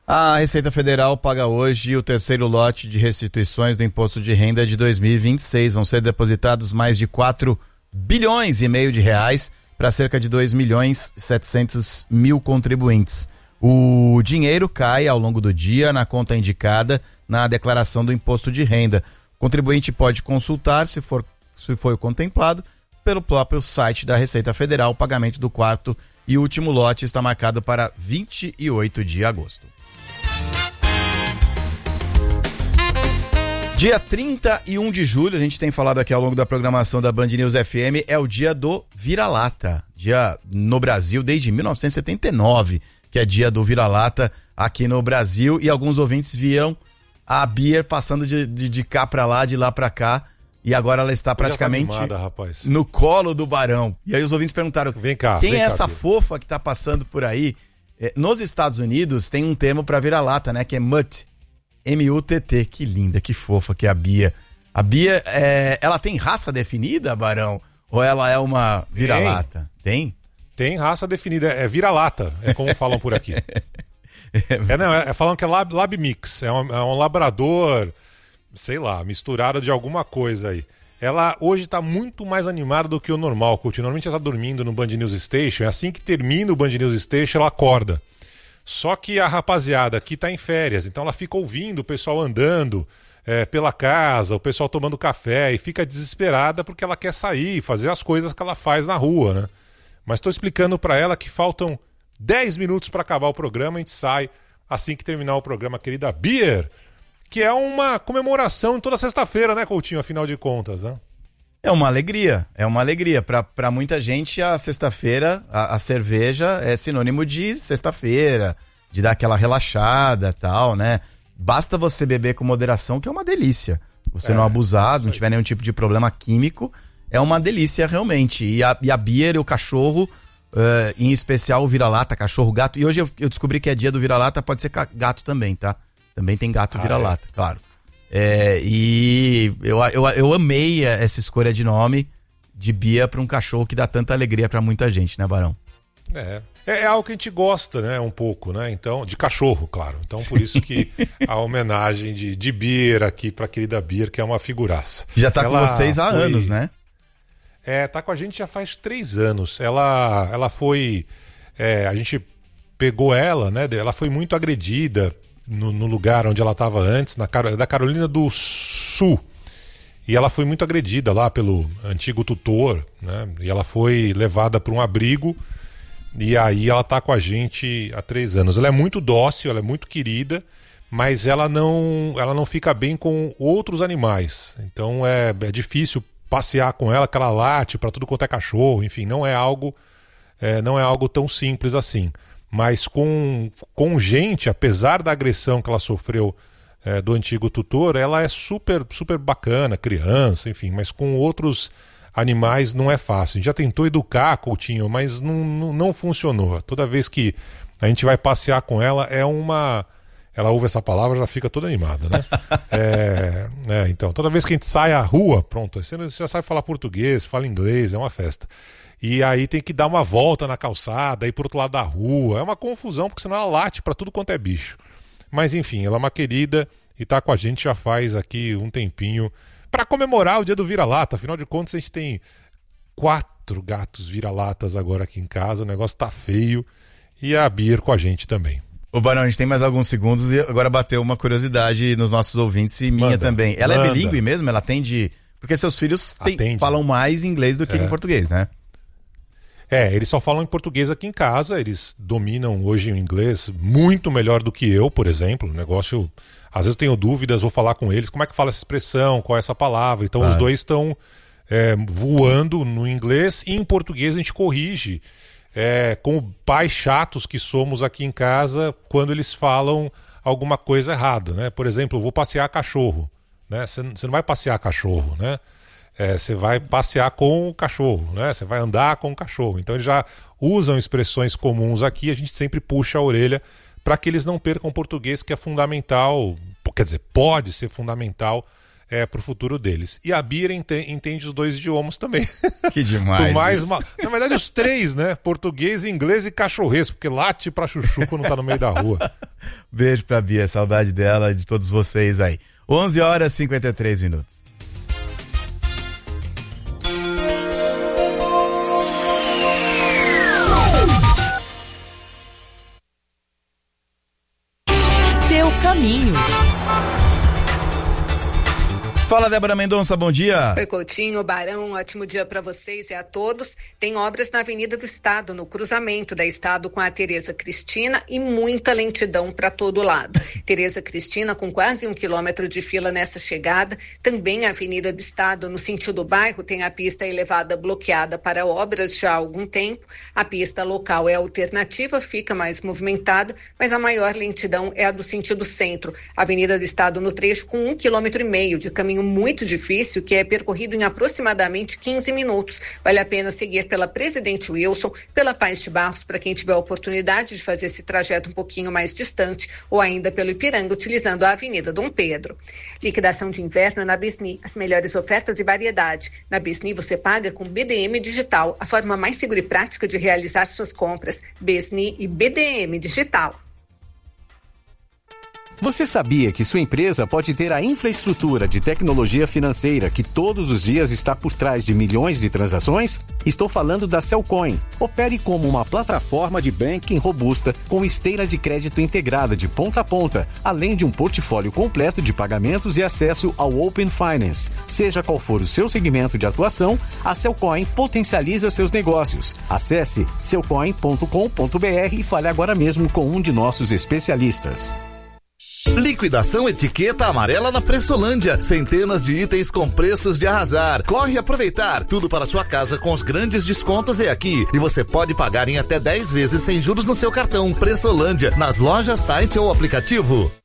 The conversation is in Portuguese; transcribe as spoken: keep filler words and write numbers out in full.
A Receita Federal paga hoje o terceiro lote de restituições do Imposto de Renda de dois mil e vinte e seis. Vão ser depositados mais de quatro bilhões e meio de reais para cerca de dois milhões e setecentos mil contribuintes. O dinheiro cai ao longo do dia na conta indicada na declaração do Imposto de Renda. O contribuinte pode consultar, se for, se for contemplado, pelo próprio site da Receita Federal. O pagamento do quarto e último lote está marcado para vinte e oito de agosto. Dia trinta e um de julho, a gente tem falado aqui ao longo da programação da Band News F M, é o dia do vira-lata. Dia no Brasil desde mil novecentos e setenta e nove, que é dia do vira-lata aqui no Brasil, e alguns ouvintes viram a Beer passando de, de, de cá pra lá, de lá pra cá, e agora ela está praticamente tá animada, rapaz. No colo do Barão. E aí os ouvintes perguntaram, vem cá, quem vem é cá, essa Beer. fofa que tá passando por aí? É, nos Estados Unidos tem um termo pra vira-lata, né, que é mutt. M U T T, que linda, que fofa que é a Bia. A Bia, é, ela tem raça definida, Barão? Ou ela é uma vira-lata? Tem? Tem raça definida, é vira-lata, é como falam por aqui. é, não, é, é falam que é lab, lab mix, é um, é um labrador, sei lá, misturado de alguma coisa aí. Ela hoje tá muito mais animada do que o normal, Coutinho. Normalmente ela tá dormindo no Band News Station, é assim que termina o Band News Station, ela acorda. Só que a rapaziada aqui tá em férias, então ela fica ouvindo o pessoal andando é, pela casa, o pessoal tomando café, e fica desesperada porque ela quer sair, fazer as coisas que ela faz na rua, né? Mas estou explicando para ela que faltam dez minutos para acabar o programa, a gente sai assim que terminar o programa, querida Beer, que é uma comemoração em toda sexta-feira, né, Coutinho, afinal de contas, né? É uma alegria, é uma alegria. Para muita gente, a sexta-feira, a, a cerveja é sinônimo de sexta-feira, de dar aquela relaxada e tal, né? Basta você beber com moderação, que é uma delícia. Você é, não abusar, não tiver nenhum tipo de problema químico, é uma delícia realmente. E a, e a Beer e o cachorro, uh, em especial o vira-lata, cachorro, gato. E hoje eu, eu descobri que é dia do vira-lata, pode ser gato também, tá? Também tem gato ah, vira-lata, é? claro. É, e eu, eu, eu amei essa escolha de nome de Bia para um cachorro que dá tanta alegria para muita gente, né, Barão? É, é algo que a gente gosta, né, um pouco, né, então, de cachorro, claro. Então, por isso que a homenagem de, de Beer aqui para a querida Beer, que é uma figuraça. Já tá ela com vocês há foi... anos, né? É, tá com a gente já faz três anos. Ela, ela foi, é, a gente pegou ela, né, ela foi muito agredida No, no lugar onde ela estava antes, na, da Carolina do Sul. E ela foi muito agredida lá pelo antigo tutor, né? E ela foi levada para um abrigo, e aí ela está com a gente há três anos. Ela é muito dócil, ela é muito querida, mas ela não, ela não fica bem com outros animais. Então é, é difícil passear com ela, que ela late para tudo quanto é cachorro, enfim, não é algo, é, não é algo tão simples assim. Mas com, com gente, apesar da agressão que ela sofreu é, do antigo tutor, ela é super, super bacana, criança, enfim, mas com outros animais não é fácil. A gente já tentou educar, Coutinho, mas não, não, não funcionou. Toda vez que a gente vai passear com ela, é uma... Ela ouve essa palavra, já fica toda animada, né? é, é, então, toda vez que a gente sai à rua, pronto, você já sabe falar português, fala inglês, é uma festa. E aí tem que dar uma volta na calçada, ir pro outro lado da rua. É uma confusão, porque senão ela late pra tudo quanto é bicho. Mas enfim, ela é uma querida e tá com a gente já faz aqui um tempinho para comemorar o dia do vira-lata. Afinal de contas, a gente tem quatro gatos vira-latas agora aqui em casa. O negócio tá feio. E a Beer com a gente também. Ô, Barão, a gente tem mais alguns segundos e agora bateu uma curiosidade nos nossos ouvintes e minha manda, também. Ela manda. é bilíngue mesmo? Ela atende... Porque seus filhos tem, falam mais inglês do que é. em português, né? É, eles só falam em português aqui em casa, eles dominam hoje o inglês muito melhor do que eu, por exemplo. O negócio, às vezes eu tenho dúvidas, vou falar com eles, como é que fala essa expressão, qual é essa palavra. Então claro. Os dois estão é, voando no inglês e em português a gente corrige, é, como pais chatos que somos aqui em casa, quando eles falam alguma coisa errada, né? Por exemplo, eu vou passear cachorro, né? Você não vai passear cachorro, né? É, você vai passear com o cachorro, né? Você vai andar com o cachorro. Então eles já usam expressões comuns aqui, a gente sempre puxa a orelha para que eles não percam o português, que é fundamental, quer dizer, pode ser fundamental é, para o futuro deles. E a Bira ente- entende os dois idiomas também. Que demais. mais uma... Na verdade, os três, né? Português, inglês e cachorresco, porque late para chuchu quando tá no meio da rua. Beijo pra Bia, saudade dela e de todos vocês aí. onze horas e cinquenta e três minutos. Seu caminho. Fala, Débora Mendonça, bom dia. Oi, Coutinho, Barão, um ótimo dia para vocês e a todos. Tem obras na Avenida do Estado, no cruzamento da Estado com a Tereza Cristina e muita lentidão para todo lado. Tereza Cristina com quase um quilômetro de fila nessa chegada. Também a Avenida do Estado, no sentido bairro, tem a pista elevada bloqueada para obras já há algum tempo. A pista local é alternativa, fica mais movimentada, mas a maior lentidão é a do sentido centro. Avenida do Estado no trecho com um quilômetro e meio de caminho muito difícil, que é percorrido em aproximadamente quinze minutos. Vale a pena seguir pela Presidente Wilson, pela Paz de Barros, para quem tiver a oportunidade de fazer esse trajeto um pouquinho mais distante, ou ainda pelo Ipiranga, utilizando a Avenida Dom Pedro. Liquidação de inverno na Bisni. As melhores ofertas e variedade. Na Bisni você paga com B D M Digital, a forma mais segura e prática de realizar suas compras. Bisni e B D M Digital. Você sabia que sua empresa pode ter a infraestrutura de tecnologia financeira que todos os dias está por trás de milhões de transações? Estou falando da Cellcoin. Opere como uma plataforma de banking robusta com esteira de crédito integrada de ponta a ponta, além de um portfólio completo de pagamentos e acesso ao Open Finance. Seja qual for o seu segmento de atuação, a Cellcoin potencializa seus negócios. Acesse cellcoin ponto com ponto b r e fale agora mesmo com um de nossos especialistas. Liquidação etiqueta amarela na Pressolândia. Centenas de itens com preços de arrasar. Corre aproveitar. Tudo para sua casa com os grandes descontos é aqui. E você pode pagar em até dez vezes sem juros no seu cartão. Pressolândia, nas lojas, site ou aplicativo.